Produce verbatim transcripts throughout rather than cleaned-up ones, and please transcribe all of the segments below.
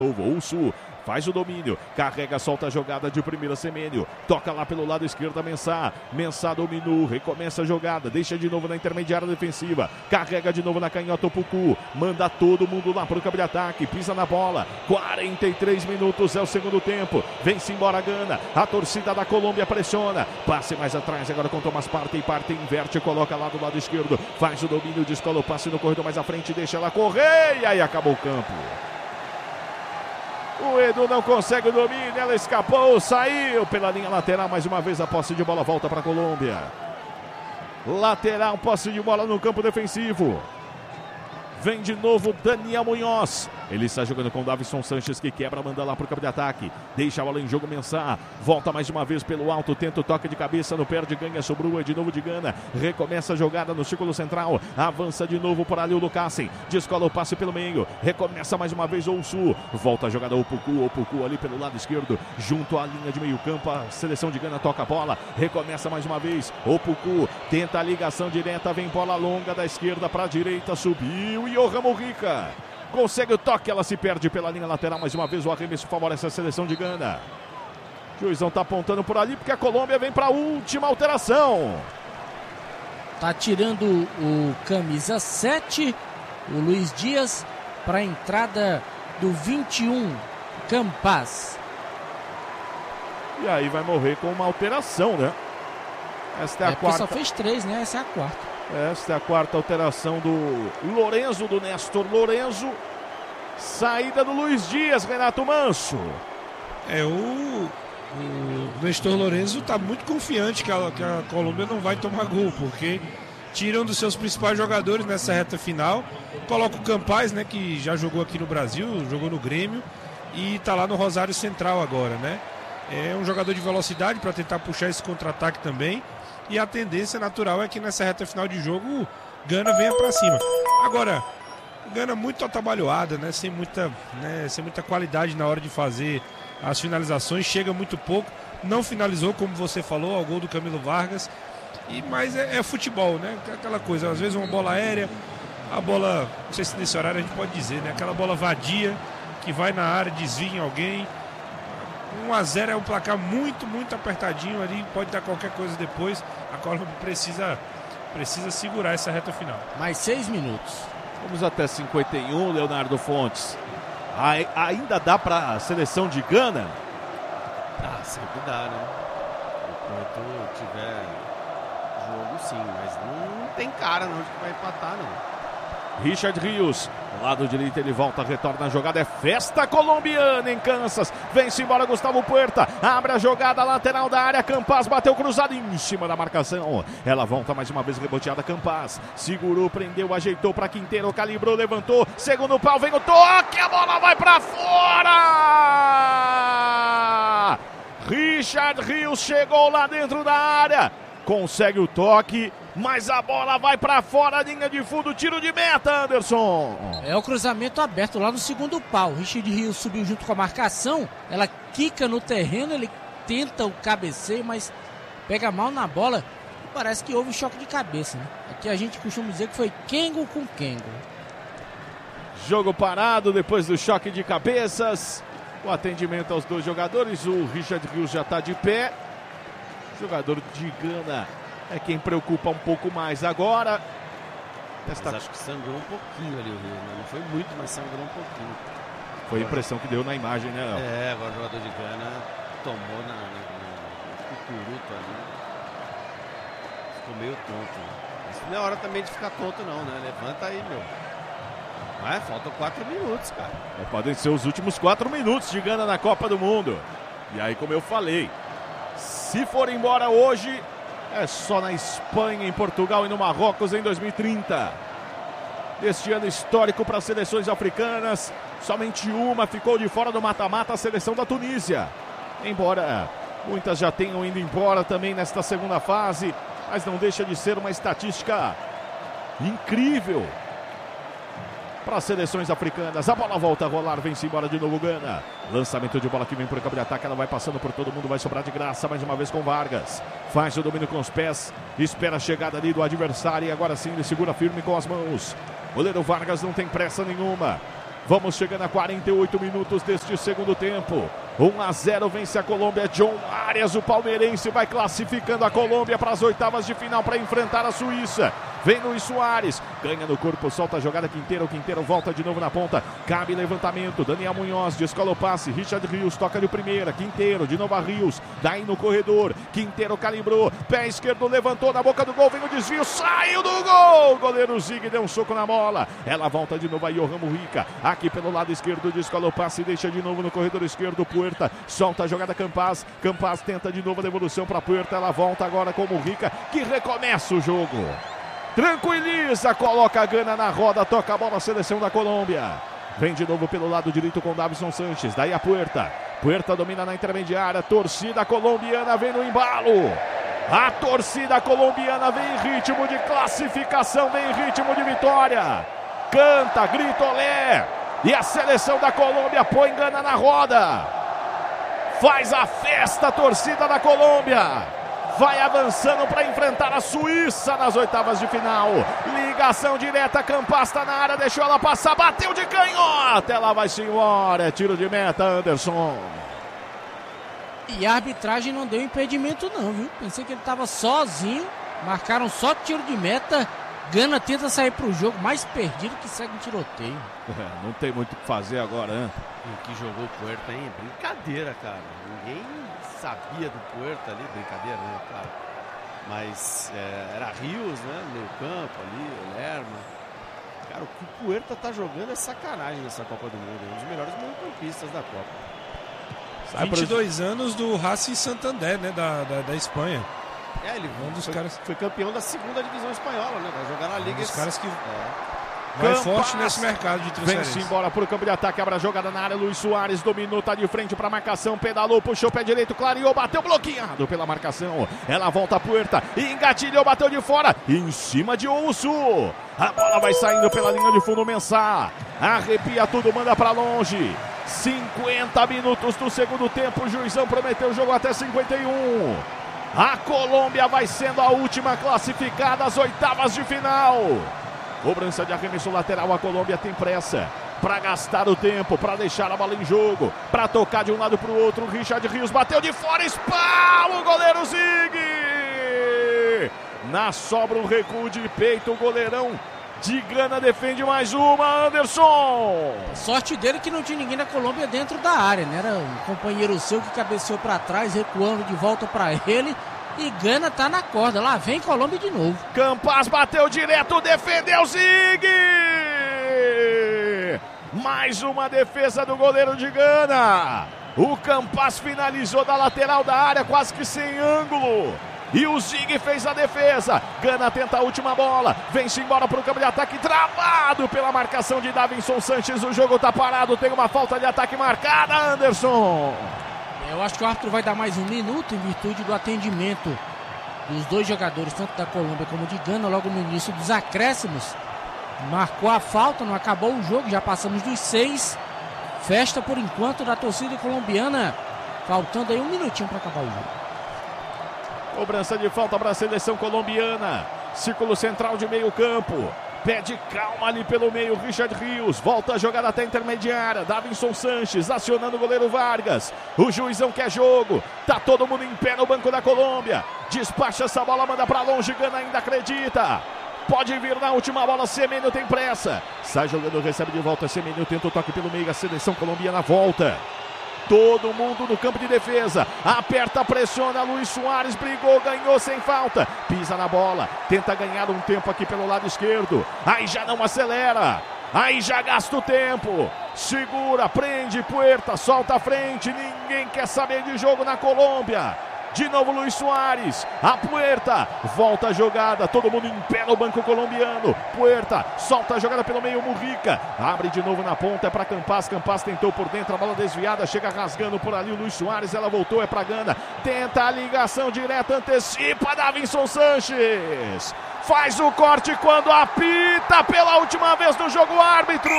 O Sul faz o domínio, carrega, solta a jogada de primeira Semênio, toca lá pelo lado esquerdo Mensah, Mensah dominou, recomeça a jogada, deixa de novo na intermediária defensiva, carrega de novo na canhota o Puku, manda todo mundo lá pro campo de ataque, pisa na bola, quarenta e três minutos é o segundo tempo, vem-se embora Gana, a torcida da Colômbia pressiona, passe mais atrás agora com Thomas Partey, Partey inverte, coloca lá do lado esquerdo, faz o domínio, descola o passe no corredor mais à frente, deixa ela correr e aí acabou o campo. O Edu não consegue o domínio, ela escapou, saiu pela linha lateral, mais uma vez a posse de bola volta para a Colômbia. Lateral, posse de bola no campo defensivo. Vem de novo Daniel Munhoz. Ele está jogando com o Davinson Sanches, que quebra, manda lá para o campo de ataque. Deixa a bola em jogo, Mensah. Volta mais uma vez pelo alto, tenta o toque de cabeça, no perde, ganha, sobrou, de novo de Gana. Recomeça a jogada no círculo central. Avança de novo por ali o Lucassen. Descola o passe pelo meio. Recomeça mais uma vez o Sul. Volta a jogada o Puku, o Puku ali pelo lado esquerdo. Junto à linha de meio campo, a seleção de Gana toca a bola. Recomeça mais uma vez o Puku. Tenta a ligação direta, vem bola longa da esquerda para a direita, subiu e o Ramo Rica consegue o toque, ela se perde pela linha lateral, mais uma vez o arremesso favorece a seleção de Gana. O juizão tá apontando por ali porque a Colômbia vem para a última alteração. Tá tirando o camisa sete, o Luiz Dias, para a entrada do vinte e um, Campas. E aí vai morrer com uma alteração, né? Esta é a é quarta. Só fez três, né? Essa é a quarta. Esta é a quarta alteração do Lorenzo, do Néstor Lorenzo. Saída do Luiz Dias, Renato Manso. É, o, o Néstor Lorenzo está muito confiante que a, que a Colômbia não vai tomar gol, porque tira um dos seus principais jogadores nessa reta final. Coloca o Campas, né, que já jogou aqui no Brasil, jogou no Grêmio e está lá no Rosário Central agora, né? É um jogador de velocidade para tentar puxar esse contra-ataque também. E a tendência natural é que nessa reta final de jogo o Gana venha para cima. Agora, o Gana muito atabalhoada, né? Sem muita, né? Sem muita qualidade na hora de fazer as finalizações. Chega muito pouco. Não finalizou, como você falou, ao gol do Camilo Vargas. E, mas é, é futebol, né? Aquela coisa, às vezes uma bola aérea, a bola, não sei se nesse horário a gente pode dizer, né? Aquela bola vadia que vai na área, desvia em alguém. um a zero é um placar muito, muito apertadinho ali, pode dar qualquer coisa depois. A Colômbia precisa, precisa segurar essa reta final. Mais seis minutos. Vamos até cinquenta e um, Leonardo Fontes. Ai, ainda dá para a seleção de Gana? Ah, sempre dá, né? Enquanto tiver jogo, sim, mas não tem cara não de que vai empatar, não. Richard Rios, lado direito, ele volta, retorna a jogada, é festa colombiana em Kansas, vem-se embora Gustavo Puerta, abre a jogada lateral da área, Campas bateu cruzado em cima da marcação, ela volta mais uma vez reboteada, Campas, segurou, prendeu, ajeitou para Quinteiro, calibrou, levantou, segundo pau, vem o toque, a bola vai para fora! Richard Rios chegou lá dentro da área, consegue o toque, mas a bola vai para fora, a linha de fundo, tiro de meta, Anderson. É o cruzamento aberto lá no segundo pau. Richard Rios subiu junto com a marcação, ela quica no terreno, ele tenta o cabeceio, mas pega mal na bola. Parece que houve choque de cabeça, né? Aqui a gente costuma dizer que foi Kengo com Kengo. Jogo parado depois do choque de cabeças. O atendimento aos dois jogadores, o Richard Rios já está de pé. Jogador de Gana é quem preocupa um pouco mais agora. Esta... Mas acho que sangrou um pouquinho ali o Rio, né? Não foi muito, mas sangrou um pouquinho. Foi a impressão que deu na imagem, né, Léo? É, agora o jogador de Gana tomou na, na, na cucuruto ali. Ficou meio tonto. Isso não é hora também de ficar tonto não, né? Levanta aí, meu. Mas faltam quatro minutos, cara. É, podem ser os últimos quatro minutos de Gana na Copa do Mundo. E aí, como eu falei, se for embora hoje, é só na Espanha, em Portugal e no Marrocos em dois mil e trinta. Este ano histórico para as seleções africanas, somente uma ficou de fora do mata-mata, a seleção da Tunísia. Embora muitas já tenham ido embora também nesta segunda fase, mas não deixa de ser uma estatística incrível para as seleções africanas. A bola volta a rolar, vem-se embora de novo Gana. Lançamento de bola que vem para o campo de ataque, ela vai passando por todo mundo, vai sobrar de graça mais uma vez com Vargas. Faz o domínio com os pés, espera a chegada ali do adversário e agora sim ele segura firme com as mãos. Goleiro Vargas não tem pressa nenhuma. Vamos chegando a quarenta e oito minutos deste segundo tempo. um a zero vence a Colômbia. John Arias, o palmeirense, vai classificando a Colômbia para as oitavas de final para enfrentar a Suíça. Vem Luis Soares, ganha no corpo, solta a jogada. Quinteiro, Quinteiro volta de novo na ponta. Cabe levantamento, Daniel Munhoz descola o passe. Richard Rios toca de primeira. Quinteiro, de novo a Rios, daí no corredor. Quinteiro calibrou, pé esquerdo, levantou na boca do gol. Vem o desvio, saiu do gol. Goleiro Zig deu um soco na bola. Ela volta de novo a Johan Mujica. Aqui pelo lado esquerdo, descola o passe. Deixa de novo no corredor esquerdo. Puerta solta a jogada. Campaz, Campaz tenta de novo a devolução para Puerta. Ela volta agora com o Mujica, que recomeça o jogo. Tranquiliza, coloca a Gana na roda, toca a bola a seleção da Colômbia. Vem de novo pelo lado direito com Davinson Sanches, daí a Puerta. Puerta domina na intermediária, torcida colombiana vem no embalo. A torcida colombiana vem em ritmo de classificação, vem em ritmo de vitória. Canta, grita, olé. E a seleção da Colômbia põe Gana na roda. Faz a festa a torcida da Colômbia. Vai avançando para enfrentar a Suíça nas oitavas de final. Ligação direta, Campaz está na área, deixou ela passar, bateu de canhota, ela vai-se embora, é tiro de meta, Anderson. E a arbitragem não deu impedimento não, viu? Pensei que ele estava sozinho, marcaram só tiro de meta. Gana tenta sair para o jogo, mais perdido que segue um tiroteio. É, não tem muito o que fazer agora, né? O que jogou o Puerta, hein? Brincadeira, cara. Ninguém sabia do Puerta ali, brincadeira, né? Claro. Mas é, era Rios, né? No meio campo ali, o Lerma. Cara, o que o Puerta tá jogando é sacanagem nessa Copa do Mundo. É um dos melhores meio-campistas da Copa. vinte e dois anos do Racing Santander, né? Da, da, da Espanha. É, ele um dos foi, caras... foi campeão da segunda divisão espanhola, né? Vai jogar na Liga. Um dos caras que... É. Mais forte nesse mercado de transferência. Vem-se embora pro campo de ataque, abre a jogada na área, Luis Soares dominou, tá de frente pra marcação, pedalou, puxou o pé direito, clareou, bateu bloqueado pela marcação. Ela volta a Puerta, engatilhou, bateu de fora, em cima de Ouço. A bola vai saindo pela linha de fundo, Mensah. Arrepia tudo, manda pra longe. cinquenta minutos do segundo tempo, o juizão prometeu o jogo até cinquenta e um. A Colômbia vai sendo a última classificada às oitavas de final. Cobrança de arremesso lateral, a Colômbia tem pressa para gastar o tempo, para deixar a bola em jogo, para tocar de um lado para o outro. Richard Rios bateu de fora, espalma o goleiro Zig. Na sobra um recuo de peito, o goleirão de Gana defende mais uma, Anderson. Sorte dele que não tinha ninguém da Colômbia dentro da área, né? Era um companheiro seu que cabeceou para trás, recuando de volta para ele. E Gana tá na corda, lá vem Colômbia de novo. Campaz bateu direto, defendeu Zig! Mais uma defesa do goleiro de Gana. O Campaz finalizou da lateral da área, quase que sem ângulo. E o Zig fez a defesa. Gana tenta a última bola, vem-se embora pro campo de ataque, travado pela marcação de Davinson Sanches. O jogo tá parado, tem uma falta de ataque marcada, Anderson. Eu acho que o árbitro vai dar mais um minuto em virtude do atendimento dos dois jogadores, tanto da Colômbia como de Gana, logo no início dos acréscimos. Marcou a falta, não acabou o jogo, já passamos dos seis. Festa por enquanto da torcida colombiana, faltando aí um minutinho para acabar o jogo. Cobrança de falta para a seleção colombiana. Círculo central de meio campo. Pede calma ali pelo meio, Richard Rios. Volta a jogada até a intermediária. Davinson Sanches acionando o goleiro Vargas. O juizão quer jogo. Tá todo mundo em pé no banco da Colômbia. Despacha essa bola, manda pra longe. Gana ainda acredita. Pode vir na última bola, Semenyo tem pressa. Sai jogando, recebe de volta. Semenyo tenta o toque pelo meio. A seleção colombiana volta. Todo mundo no campo de defesa, aperta, pressiona, Luis Soares brigou, ganhou sem falta, pisa na bola, tenta ganhar um tempo aqui pelo lado esquerdo, aí já não acelera, aí já gasta o tempo, segura, prende, Puerta, solta a frente, ninguém quer saber de jogo na Colômbia. De novo Luis Soares, a Puerta, volta a jogada, todo mundo em pé no banco colombiano. Puerta, solta a jogada pelo meio, Mujica, abre de novo na ponta, é para Campaz, Campaz tentou por dentro, a bola desviada, chega rasgando por ali o Luis Soares, ela voltou, é para Gana, tenta a ligação direta, antecipa Davinson Sanches. Faz o corte quando apita pela última vez no jogo o árbitro.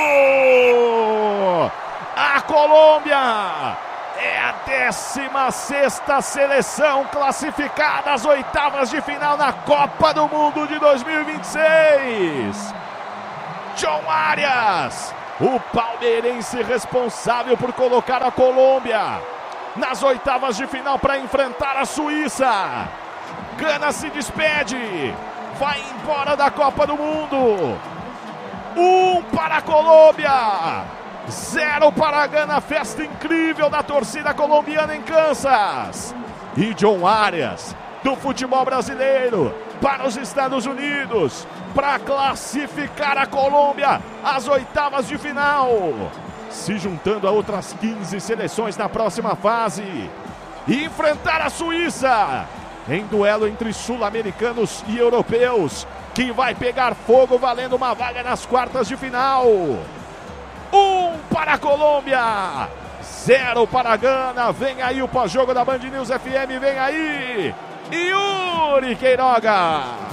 A Colômbia é a décima sexta seleção classificada às oitavas de final na Copa do Mundo de dois mil e vinte e seis. John Arias, O palmeirense responsável por colocar a Colômbia nas oitavas de final para enfrentar a Suíça. Gana se despede, vai embora da Copa do Mundo. Um para a Colômbia, zero para a Gana. Festa incrível da torcida colombiana em Kansas. E John Arias, do futebol brasileiro, para os Estados Unidos, para classificar a Colômbia às oitavas de final, se juntando a outras quinze seleções na próxima fase, e enfrentar a Suíça em duelo entre sul-americanos e europeus, que vai pegar fogo valendo uma vaga nas quartas de final. Um para a Colômbia, zero para a Gana. Vem aí o pós-jogo da Band News F M, vem aí Yuri Queiroga.